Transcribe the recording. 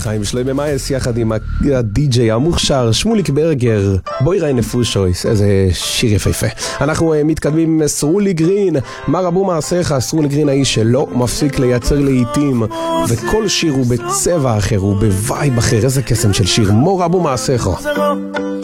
חיים שלוי ממייס יחד עם הדי-ג'יי המוכשר שמוליק ברגר, בואי ראי נפושויס, איזה שיר יפהפה. אנחנו מתקדמים עם סרולי גרין, מה רבו מעשיך. סרולי גרין האיש שלא מפסיק לייצר לעיתים, וכל שיר הוא בצבע אחר, הוא בווייב אחר. איזה קסם של שיר, מה רבו מעשיך.